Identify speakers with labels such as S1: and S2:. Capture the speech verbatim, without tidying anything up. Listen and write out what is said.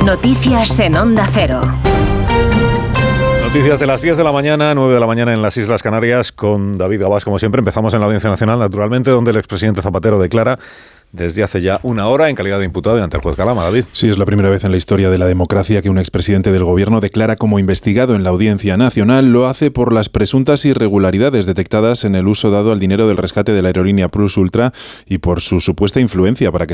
S1: Noticias en Onda Cero.
S2: Noticias de las diez de la mañana, nueve de la mañana en las Islas Canarias, con David Gabás, como siempre. Empezamos en la Audiencia Nacional, naturalmente, donde el expresidente Zapatero declara desde hace ya una hora en calidad de imputado ante el juez Calama. David.
S3: Sí, es la primera vez en la historia de la democracia que un expresidente del gobierno declara como investigado en la Audiencia Nacional. Lo hace por las presuntas irregularidades detectadas en el uso dado al dinero del rescate de la aerolínea Plus Ultra y por su supuesta influencia para que